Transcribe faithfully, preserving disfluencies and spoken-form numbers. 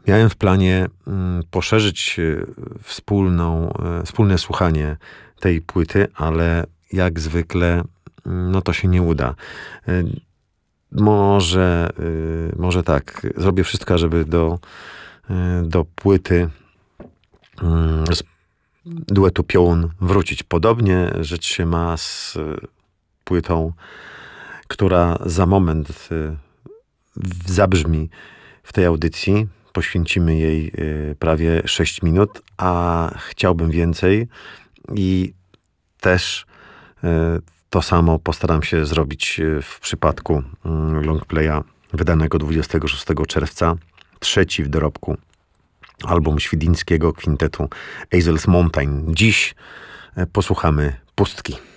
Miałem w planie mm, poszerzyć e, wspólną, e, wspólne słuchanie tej płyty, ale jak zwykle mm, no to się nie uda. E, Może, e, może tak, zrobię wszystko, żeby do, e, do płyty mm, z duetu Piołun wrócić. Podobnie rzecz się ma z e, płytą, która za moment e, w- zabrzmi w tej audycji. Poświęcimy jej y, prawie sześć minut, a chciałbym więcej i też y, to samo postaram się zrobić y, w przypadku y, longplaya wydanego dwudziestego szóstego czerwca. Trzeci w dorobku album świdnickiego kwintetu Hazel's Mountain. Dziś y, posłuchamy Pustki.